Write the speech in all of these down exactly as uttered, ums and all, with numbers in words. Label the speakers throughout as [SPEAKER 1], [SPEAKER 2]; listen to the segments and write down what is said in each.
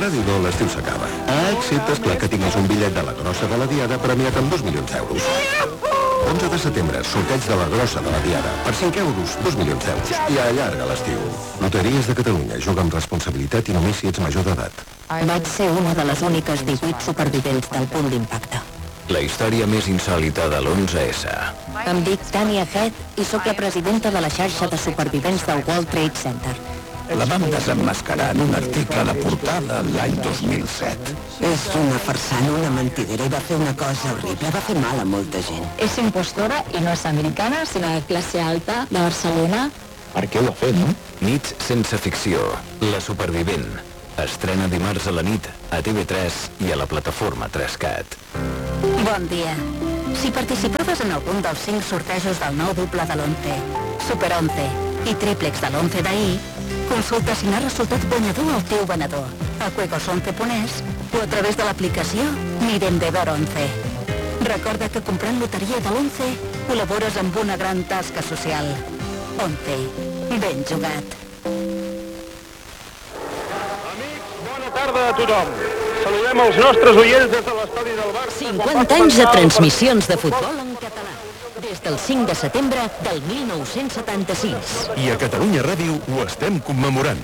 [SPEAKER 1] ràdio no, l'estiu s'acaba. Ah, excepte, esclar, que tinguis un bitllet de la grossa de la Diada premiat amb dos milions d'euros. onze de setembre, sorteig de la grossa de la Diada. Per cinc euros, dos milions d'euros. I allarga l'estiu. Loteries de Catalunya. Juga amb responsabilitat i només si ets major d'edat.
[SPEAKER 2] Vaig ser una de les úniques divuit supervivents del punt d'impacte.
[SPEAKER 3] La història més insòlita de l'onze essa.
[SPEAKER 2] Em dic Tania Head i sóc la presidenta de la xarxa de supervivents del World Trade Center.
[SPEAKER 4] La vam desemmascarar en un article de portada l'any dos mil set.
[SPEAKER 5] És una farsana, una mentidera i va fer una cosa horrible, va fer mal a molta gent.
[SPEAKER 6] És impostora i no és americana, sinó de classe alta, de Barcelona.
[SPEAKER 4] Per què ho ha fet, no?
[SPEAKER 3] Nits sense ficció. La supervivent. Estrena dimarts a la nit a T V tres i a la plataforma tres cat.
[SPEAKER 2] Bon dia. Si participaves en algun dels cinc sortejos del nou doble de l'onze, Super onze i triplex de l'onze d'ahir, consulta si n'ha resultat guanyador el teu venedor a juegos onze punt es o a través de l'aplicació Mi Vendedor onze. Recorda que comprant loteria de l'onze col·labores amb una gran tasca social. onze. Ben jugat.
[SPEAKER 7] Amics, bona tarda a tothom. Saludem els nostres oients des de l'estadi del Barça.
[SPEAKER 2] cinquanta anys de transmissions de futbol en català. Des del cinc de setembre del mil nou-cents setanta-sis.
[SPEAKER 1] I a Catalunya Ràdio ho estem commemorant.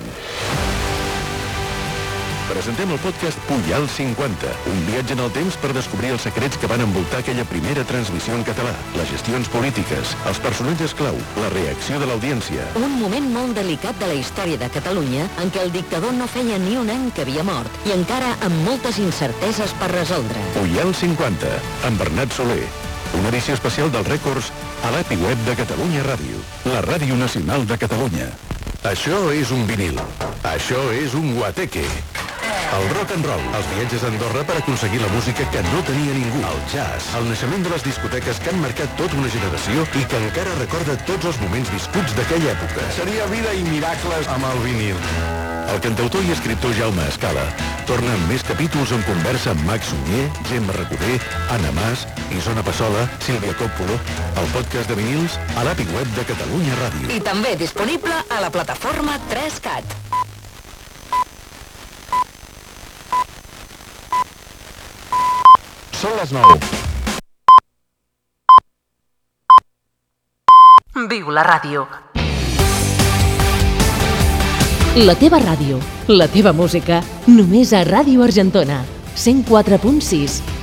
[SPEAKER 1] Presentem el podcast Pujal cinquanta, un viatge en el temps per descobrir els secrets que van envoltar aquella primera transmissió en català, les gestions polítiques, els personatges clau, la reacció de l'audiència.
[SPEAKER 2] Un moment molt delicat de la història de Catalunya en què el dictador no feia ni un any que havia mort i encara amb moltes incerteses per resoldre.
[SPEAKER 1] Pujal cinquanta, amb Bernat Soler. Una edició especial dels rècords a l'A P I web de Catalunya Ràdio, la Ràdio Nacional de Catalunya. Això és un vinil. Això és un guateque. El rock and roll, els viatges a Andorra per aconseguir la música que no tenia ningú. El jazz, el naixement de les discoteques que han marcat tota una generació i que encara recorda tots els moments viscuts d'aquella època. Seria vida i miracles amb el vinil. El cantautor i escriptor Jaume Escala torna amb més capítols on conversa amb Max Sunyer, Gemma Recoder, Anna Mas, Isona Passola, Sílvia Còppolo, el podcast de vinils a l'A P I web de Catalunya Ràdio.
[SPEAKER 2] I també disponible a la plataforma tres cat.
[SPEAKER 1] Són les nou.
[SPEAKER 2] Viu la ràdio.
[SPEAKER 8] La teva ràdio, la teva música, només a Ràdio Argentona, cent quatre punt sis.